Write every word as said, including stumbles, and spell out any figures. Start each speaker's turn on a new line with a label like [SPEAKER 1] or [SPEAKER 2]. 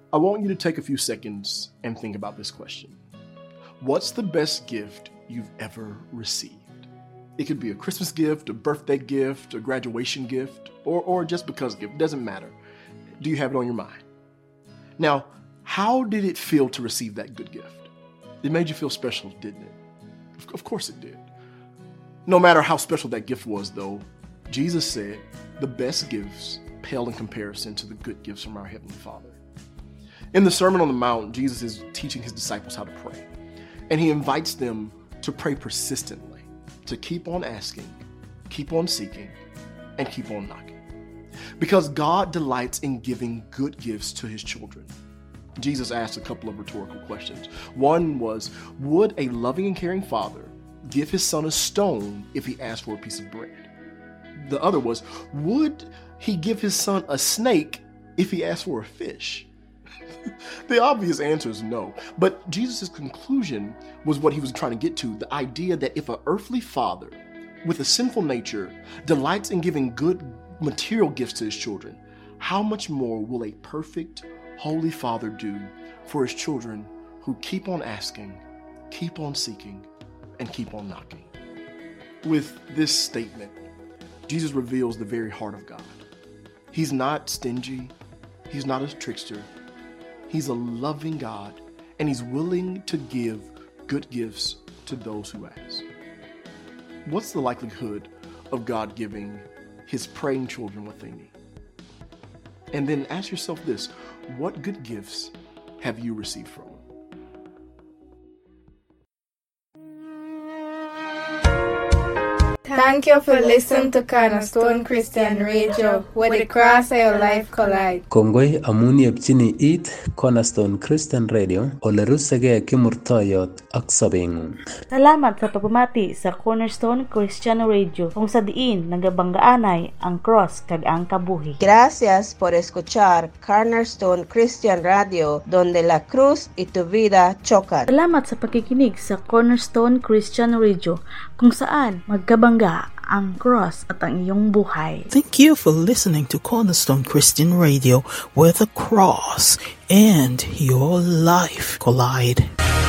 [SPEAKER 1] I want you to take a few seconds and think about this question. What's the best gift you've ever received? It could be a Christmas gift, a birthday gift, a graduation gift, or, or just because gift. It doesn't matter. Do you have it on your mind? Now, how did it feel to receive that good gift? It made you feel special, didn't it? Of course it did. No matter how special that gift was, though, Jesus said the best gifts pale in comparison to the good gifts from our Heavenly Father. In the Sermon on the Mount, Jesus is teaching his disciples how to pray, and he invites them to pray persistently, to keep on asking, keep on seeking, and keep on knocking. Because God delights in giving good gifts to his children. Jesus asked a couple of rhetorical questions. One was, would a loving and caring father give his son a stone if he asked for a piece of bread? The other was, would he give his son a snake if he asked for a fish? The obvious answer is no. But Jesus' conclusion was what he was trying to get to, the idea that if an earthly father with a sinful nature delights in giving good material gifts to his children, how much more will a perfect, holy Father do for his children who keep on asking, keep on seeking, and keep on knocking? With this statement, Jesus reveals the very heart of God. He's not stingy. He's not a trickster. He's a loving God, and he's willing to give good gifts to those who ask. What's the likelihood of God giving his praying children what they need? And then ask yourself this, what good gifts have you received from him?
[SPEAKER 2] Thank you for listening to Cornerstone Christian Radio, where the cross of your life collide.
[SPEAKER 3] Kongoi amun yepchini it Cornerstone Christian Radio, ole rusege kimurtoyot ak sobeng'ung.
[SPEAKER 4] Salamat sa pagpamati sa Cornerstone Christian Radio, kung sa diin nagabanggaanay ang cross kag ang kabuhi.
[SPEAKER 5] Gracias por escuchar Cornerstone Christian Radio, donde la cruz y tu vida chocan.
[SPEAKER 4] Salamat sa pakikinig sa Cornerstone Christian Radio, kung saan magkabangga ang cross at ang iyong buhay.
[SPEAKER 6] Thank you for listening to Cornerstone Christian Radio, where the cross and your life collide.